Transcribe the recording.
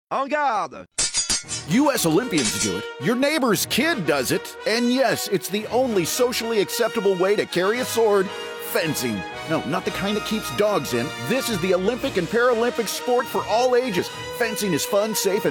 En garde! U.S. Olympians do it. Your neighbor's kid does it. And yes, it's the only socially acceptable way to carry a sword. Fencing. No, not the kind that keeps dogs in. This is the Olympic and Paralympic sport for all ages. Fencing is fun, safe, and